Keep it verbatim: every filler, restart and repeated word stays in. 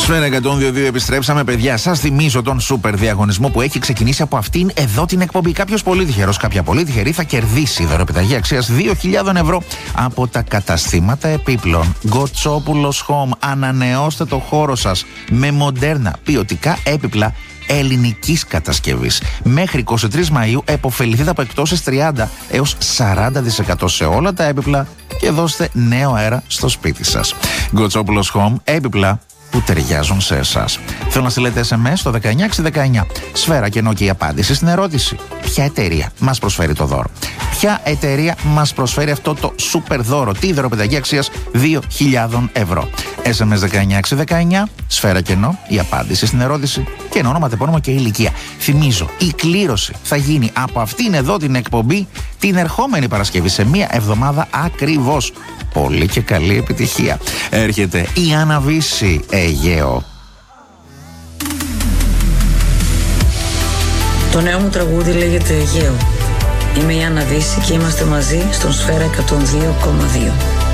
Σφαίρα εκατόν δύο δύο, επιστρέψαμε, παιδιά. Σας θυμίζω τον σούπερ διαγωνισμό που έχει ξεκινήσει από αυτήν εδώ την εκπομπή. Κάποιος πολύ τυχερός, κάποια πολύ τυχερή θα κερδίσει δωρεπιταγή αξίας δύο χιλιάδες ευρώ από τα καταστήματα επίπλων Γκοτσόπουλος Home. Ανανεώστε το χώρο σας με μοντέρνα ποιοτικά έπιπλα ελληνικής κατασκευής. Μέχρι είκοσι τρεις Μαΐου επωφεληθείτε από εκπτώσεις τριάντα έως σαράντα τοις εκατό σε όλα τα έπιπλα και δώστε νέο αέρα στο σπίτι σας. Γκοτσόπουλος Home, έπιπλα που ταιριάζουν σε εσάς. Θέλω να στείλετε ες εμ ες στο δεκαεννιά έξι δεκαεννιά. Σφαίρα και ενώ και η απάντηση στην ερώτηση: ποια εταιρεία μας προσφέρει το δώρο? Ποια εταιρεία μας προσφέρει αυτό το σούπερ δώρο? Τι δωροπιταγή αξίας δύο χιλιάδες ευρώ. ες εμ ες δεκαεννιά έξι δεκαεννιά, σφαίρα και ενώ η απάντηση στην ερώτηση και ενώ όνομα, τεπώνυμο και ηλικία. Θυμίζω, η κλήρωση θα γίνει από αυτήν εδώ την εκπομπή την ερχόμενη Παρασκευή, σε μία εβδομάδα ακριβώς. Πολύ και καλή επιτυχία. Έρχεται η Άννα Βύση, Αιγαίο. Το νέο μου τραγούδι λέγεται Αιγαίο. Είμαι η Άννα Βύση και είμαστε μαζί στον Σφαίρα εκατόν δύο κόμμα δύο.